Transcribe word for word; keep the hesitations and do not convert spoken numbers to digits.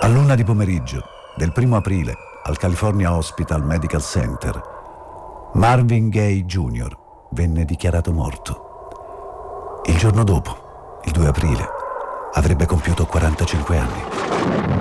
All'una di pomeriggio del primo aprile al California Hospital Medical Center, Marvin Gaye junior venne dichiarato morto. Il giorno dopo, il due aprile, avrebbe compiuto quarantacinque anni.